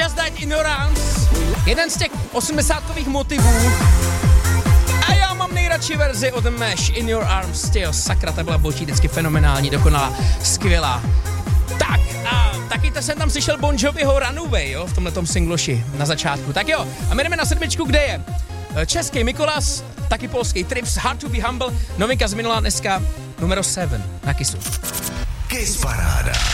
Just Died in Your Arms. Jeden z těch 80kových motivů. A já mám nejradši verzi od Mesh, In Your Arms. Tyjo, sakra, ta byla bočí vždycky fenomenální, dokonalá, skvělá. Tak a taky to jsem tam slyšel Bon Joviho Runaway, jo, v tomhletom singloši na začátku. Tak jo, a my jdeme na 7, kde je český Mikolas, taky polský Trips, Hard to be Humble, novinka z minulá dneska, numero 7 na Kissu. Kiss Paráda.